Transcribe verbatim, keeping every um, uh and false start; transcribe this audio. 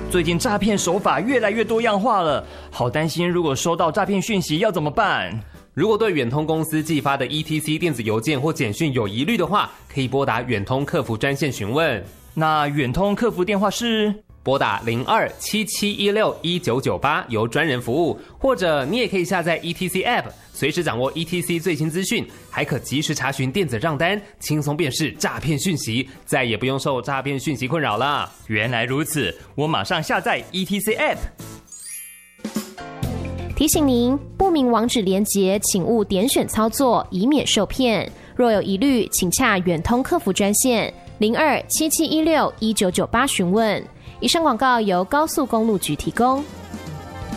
最近诈骗手法越来越多样化了，好担心如果收到诈骗讯息要怎么办？ 如果对远通公司寄发的 E T C 电子邮件或简讯有疑虑的话，可以拨打远通客服专线询问。 那远通客服电话是？ 拨打零二七七一六一九九八，由专人服务，或者你也可以下载 E T C App， 随时掌握 E T C 最新资讯，还可及时查询电子账单，轻松辨识诈骗讯息，再也不用受诈骗讯息困扰了。 原来如此，我马上下载 E T C App。 提醒您，不明网址连结请勿点选操作，以免受骗。若有疑虑，请洽远通客服专线零二七七一六一九九八询问。以上广告由高速公路局提供。